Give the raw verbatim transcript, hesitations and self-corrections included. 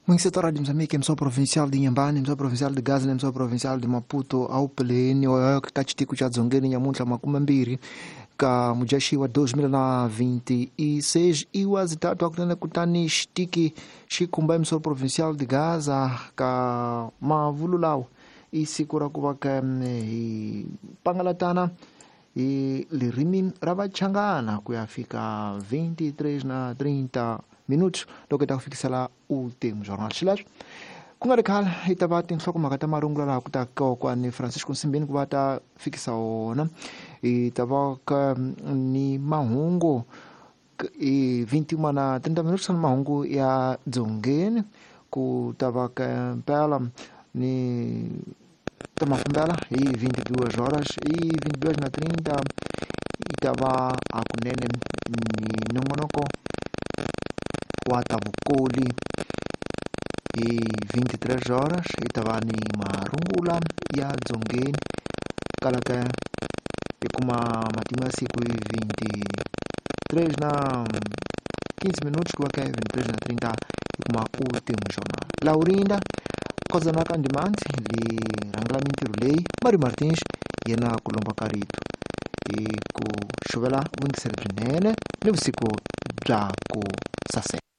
Mwenzetu Radio Mzamiki, msoa provincial de Inhambane, msoa provincial de Gaza, msoa provincial de Maputo, au peleni wa kachitiku cha Dzongeni Nyamuntla makumi mbili ka mujashi wa dois mil na vinte e seis iwa zitatu akutana kutani shtiki shikumba msoa provincial de Gaza ka mavululau isikura kubaka i pangalatana e lirimi ravachangana kuyafika vinte e três na trinta minutos do que está fixado lá o último jornal chilacho kunga rekhala itabati nhloko makata marungula la kutaka kwa ni Francisco Simbini kubata fixa ona itabaka ni mahungu e vinte e uma na trinta minutos na mahungu ya Dzongeni kutabaka pela ni tamafambela e vinte e duas horas e vinte e duas na trinta itava akunene ni nongonoko Watabukoli e vinte e três horas itava ni marungula ya Dzongeni kalaka ikuma matima siku e vinte e três na quinze minutos kwake vinte e três na trinta ikuma último jornal Laurinda koza na kandimanzi li rangalamenti rulei Mari Martins yena kulomba karito e ku shovela wingisele bzinene ni vusiku bya ku sase